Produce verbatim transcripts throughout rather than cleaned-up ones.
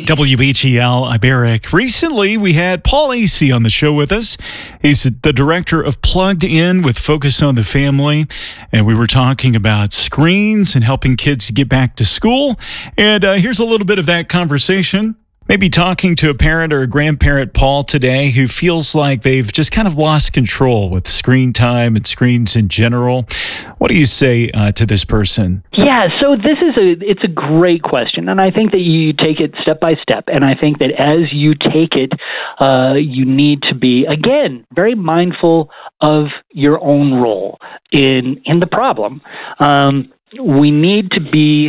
W B G L, I'm Eric. Recently, we had Paul Asay on the show with us. He's the director of Plugged In with Focus on the Family. And we were talking about screens and helping kids get back to school. And uh, here's a little bit of that conversation. Maybe talking to a parent or a grandparent, Paul, today, who feels like they've just kind of lost control with screen time and screens in general. What do you say uh, to this person? Yeah, so this is a it's a great question, and I think that you take it step by step, and I think that as you take it, uh, you need to be, again, very mindful of your own role in in the problem. Um, we need to be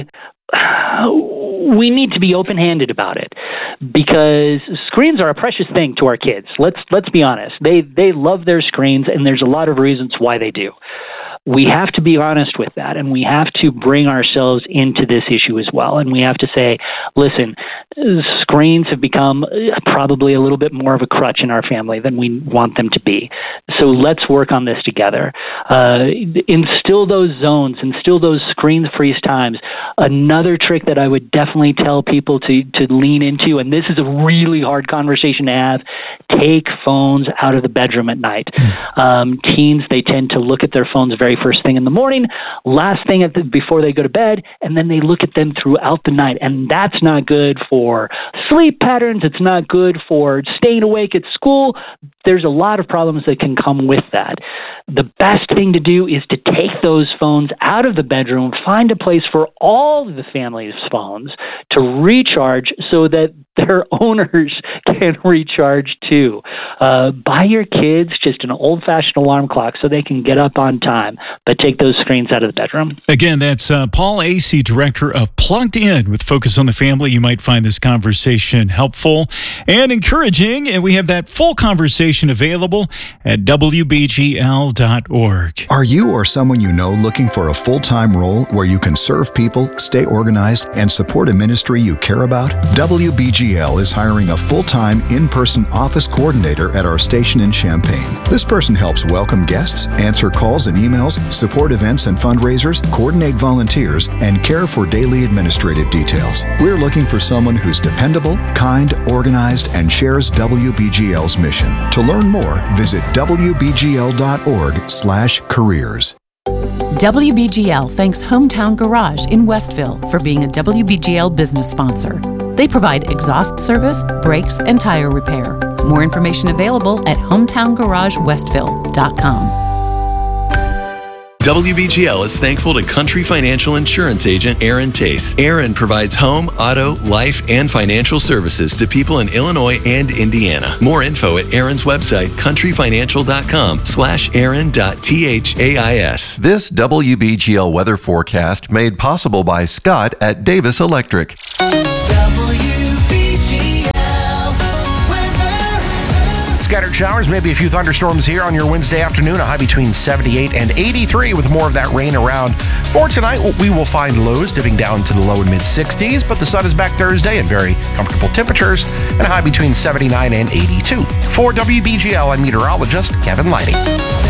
we need to be open-handed about it, because screens are a precious thing to our kids. Let's let's be honest. They they love their screens, and there's a lot of reasons why they do. We have to be honest with that, and we have to bring ourselves into this issue as well. And we have to say, listen, screens have become probably a little bit more of a crutch in our family than we want them to be. So let's work on this together. Uh, instill those zones, instill those screen-free times. Another trick that I would definitely tell people to, to lean into, and this is a really hard conversation to have, take phones out of the bedroom at night. Um, teens, they tend to look at their phones very first thing in the morning, last thing at the, before they go to bed, and then they look at them throughout the night. And that's not good for sleep patterns. It's not good for staying awake at school. There's a lot of problems that can come with that. The best thing to do is to take those phones out of the bedroom, find a place for all of the family's phones to recharge so that their owners can recharge too. Uh, buy your kids just an old-fashioned alarm clock so they can get up on time, but take those screens out of the bedroom. Again, that's uh, Paul Asay, director of Plugged In with Focus on the Family. You might find this conversation helpful and encouraging, and we have that full conversation available at W B G L dot org. Are you or someone you know looking for a full-time role where you can serve people, stay organized, and support a ministry you care about? W B G L is hiring a full-time in-person office coordinator at our station in Champaign. This person helps welcome guests, answer calls and emails, support events and fundraisers, coordinate volunteers, and care for daily administrative details. We're looking for someone who's dependable, kind, organized, and shares W B G L's mission. To learn more, visit W B G L dot org slash careers. W B G L thanks Hometown Garage in Westville for being a W B G L business sponsor. They provide exhaust service, brakes, and tire repair. More information available at hometown garage westville dot com. W B G L is thankful to Country Financial Insurance agent Aaron Tace. Aaron provides home, auto, life, and financial services to people in Illinois and Indiana. More info at Aaron's website, country financial dot com slash aaron dot thais. This W B G L weather forecast made possible by Scott at Davis Electric. Scattered showers, maybe a few thunderstorms here on your Wednesday afternoon, a high between seventy-eight and eighty-three with more of that rain around. For tonight, we will find lows dipping down to the low and mid-sixties, but the sun is back Thursday and very comfortable temperatures, and a high between seventy-nine and eighty-two. For W B G L, I'm meteorologist Kevin Lighting.